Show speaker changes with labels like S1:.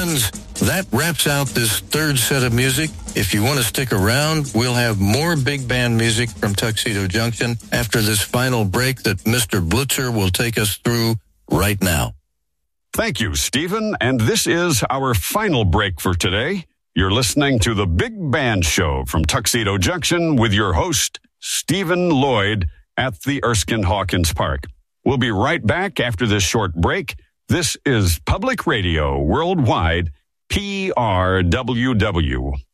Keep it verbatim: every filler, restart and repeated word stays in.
S1: Friends, that wraps out this third set of music. If you want to stick around, we'll have more big band music from Tuxedo Junction after this final break that Mister Blitzer will take us through right now.
S2: Thank you, Stephen. And this is our final break for today. You're listening to the Big Band Show from Tuxedo Junction with your host, Stephen Lloyd, at the Erskine Hawkins Park. We'll be right back after this short break. This is Public Radio Worldwide, P R W W.